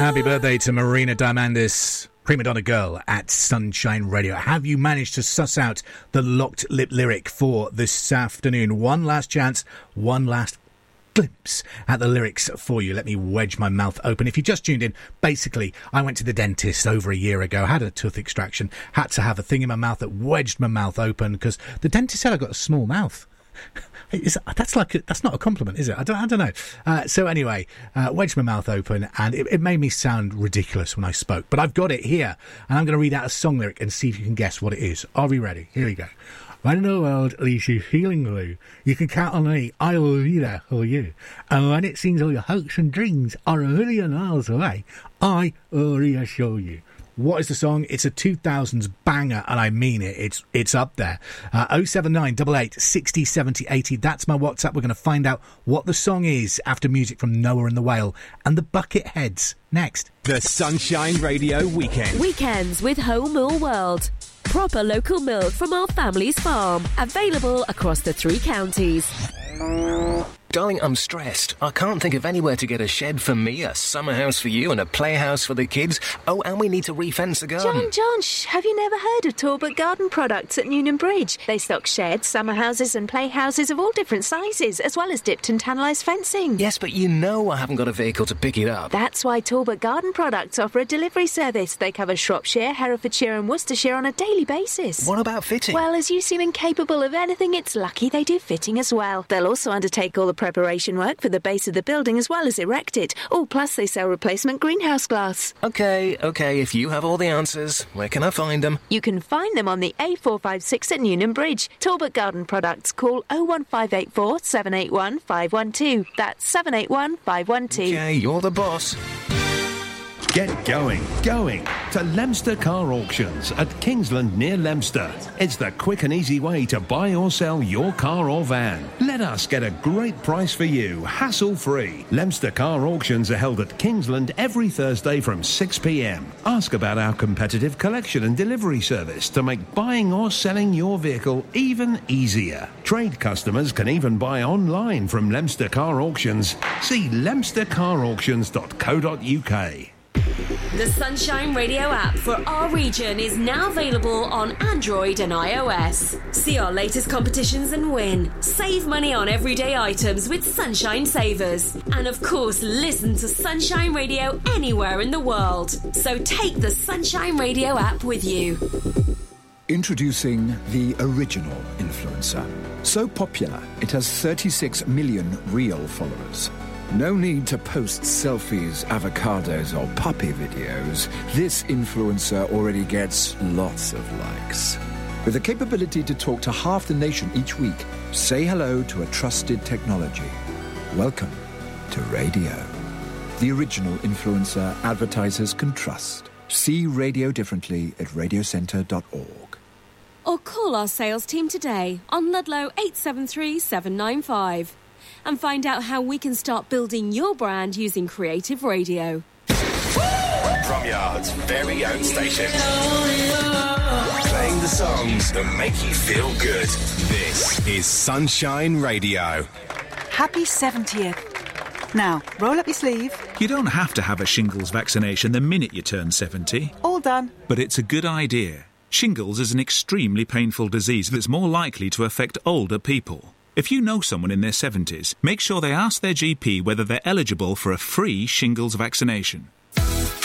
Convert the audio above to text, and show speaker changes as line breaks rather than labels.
Happy birthday to Marina Diamandis, prima donna girl at Sunshine Radio. Have you managed to suss out the locked lip lyric for this afternoon? One last chance, one last glimpse at the lyrics for you. Let me wedge my mouth open. If you just tuned in, basically, I went to the dentist over a year ago, had a tooth extraction, had to have a thing in my mouth that wedged my mouth open because the dentist said I got a small mouth. That's not a compliment, is it? I don't know. So anyway, wedged my mouth open, and it made me sound ridiculous when I spoke. But I've got it here, and I'm going to read out a song lyric and see if you can guess what it is. Are we ready? Here we go. When the world leaves you feeling blue, you can count on me. I will be there for you. And when it seems all your hopes and dreams are a million miles away, I will reassure you. What is the song? It's a 2000s banger, and I mean it. It's up there. 07988 60 70 80. That's my WhatsApp. We're going to find out what the song is after music from Noah and the Whale and the Bucketheads. Next.
The Sunshine Radio Weekend.
Weekends with Whole Mill World. Proper local milk from our family's farm. Available across the 3 counties.
Darling, I'm stressed. I can't think of anywhere to get a shed for me, a summer house for you, and a playhouse for the kids. Oh, and we need to refence the garden.
John, shh. Have you never heard of Talbot Garden Products at Newnham Bridge? They stock sheds, summer houses and playhouses of all different sizes, as well as dipped and tannalised fencing.
Yes, but you know I haven't got a vehicle to pick it up.
That's why Talbot Garden Products offer a delivery service. They cover Shropshire, Herefordshire and Worcestershire on a daily basis.
What about fitting?
Well, as you seem incapable of anything, it's lucky they do fitting as well. They'll also undertake all the preparation work for the base of the building as well as erect it. Oh, plus they sell replacement greenhouse glass.
OK, if you have all the answers, where can I find them?
You can find them on the A456 at Newnham Bridge. Talbot Garden Products. Call 01584 781 512. That's 781 512.
OK, you're the boss.
Get going to Leicester Car Auctions at Kingsland near Leicester. It's the quick and easy way to buy or sell your car or van. Let us get a great price for you, hassle-free. Leicester Car Auctions are held at Kingsland every Thursday from 6 p.m. Ask about our competitive collection and delivery service to make buying or selling your vehicle even easier. Trade customers can even buy online from Leicester Car Auctions. See leicestercarauctions.co.uk.
The Sunshine Radio app for our region is now available on Android and iOS. See our latest competitions and win. Save money on everyday items with Sunshine Savers. And of course, listen to Sunshine Radio anywhere in the world. So take the Sunshine Radio app with you.
Introducing the original influencer. So popular, it has 36 million real followers. No need to post selfies, avocados or puppy videos. This influencer already gets lots of likes. With the capability to talk to half the nation each week, say hello to a trusted technology. Welcome to radio. The original influencer advertisers can trust. See radio differently at radiocentre.org.
Or call our sales team today on Ludlow 873 795. And find out how we can start building your brand using creative radio.
From Yard's very own station. Playing the songs that make you feel good. This is Sunshine Radio.
Happy 70th. Now, roll up your sleeve.
You don't have to have a shingles vaccination the minute you turn 70.
All done.
But it's a good idea. Shingles is an extremely painful disease that's more likely to affect older people. If you know someone in their 70s, make sure they ask their GP whether they're eligible for a free shingles vaccination.